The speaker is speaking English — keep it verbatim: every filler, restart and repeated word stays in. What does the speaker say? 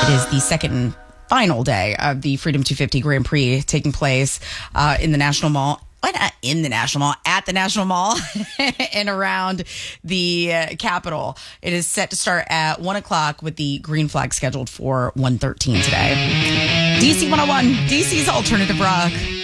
It is the second and final day of the Freedom two fifty Grand Prix taking place uh, in the National Mall. Why not in the National Mall? At the National Mall and around the uh, Capitol. It is set to start at one o'clock with the green flag scheduled for one thirteen today. D C one oh one, D C's Alternative Rock.